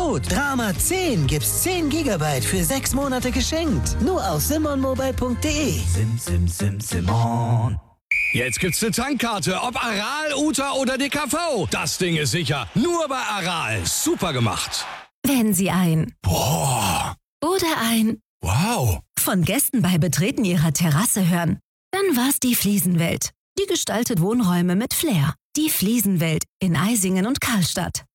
Code DRAMA10 gibt's 10 Gigabyte für 6 Monate geschenkt. Nur auf simonmobile.de. Simon. Jetzt gibt's eine Tankkarte, ob Aral, Uta oder DKV. Das Ding ist sicher. Nur bei Aral. Super gemacht. Wenn Sie ein Boah. oder ein Wow. von Gästen bei Betreten Ihrer Terrasse hören, dann war's die Fliesenwelt. Die gestaltet Wohnräume mit Flair. Die Fliesenwelt in Eisingen und Karlstadt.